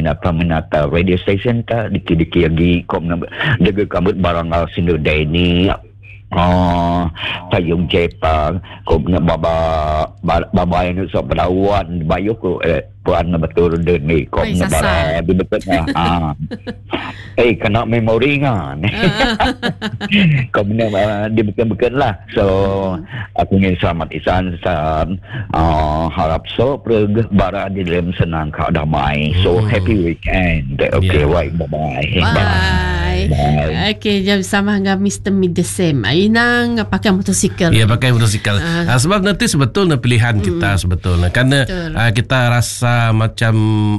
peminat radio station ta diki-diki lagi kom dege kamut barang sinu Deni Tayung Jepang kom na baba yang sok belawan bayuk ko puan na betul ni kom na bara di betul na kena memori kan kom na di betul lah. So aku ingin selamat isan harap so pergi bara di dalam senang kau damai. So happy weekend. Okay, right, bye. Okay, jam sama dengan Mr. Midesem. Inang pakai motosikal. Ya, pakai motosikal. Sebab nanti sebetulnya pilihan kita sebetulnya. Karena kita rasa macam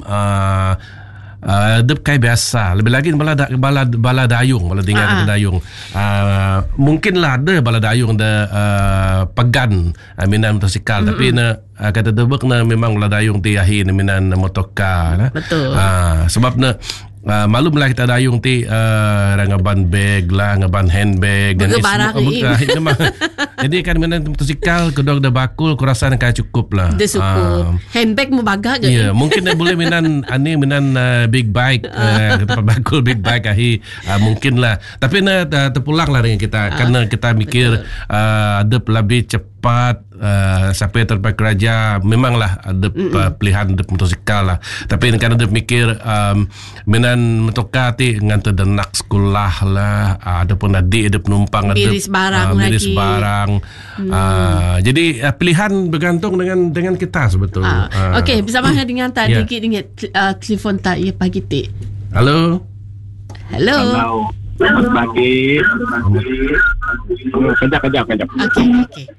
kayak biasa. Lebih lagi bala dayung, bala tinggal dayung. Mungkinlah ada bala dayung ada pegan minat motosikal, tapi kata tebak memang bala dayung tiahi minat motoka. Betul. Sebab malumlah kita dayung ti ngaban bag lah, ngaban handbag dan jadi kan minat motosikal kedua dah bakul kurasa nak cukup lah. Dah cukup. Handbag mau bagak ke? Ya, mungkin dah boleh minan big bike kita bakul big bike mungkin lah. Tapi terpulang lah dengan kita karena kita mikir ada lebih cepat sampai tempat kerja. Memanglah ada pilihan ada motosikal lah. Tapi kan ada mikir minan motoka ti ngan terdenak sekolah lah, ada pun adik ada penumpang miris barang jadi pilihan bergantung dengan kita sebetulnya. Okey, bersama dengan tadi dengan telefon tak ya pagi ti. Halo. Selamat pagi. Kejap. Okey.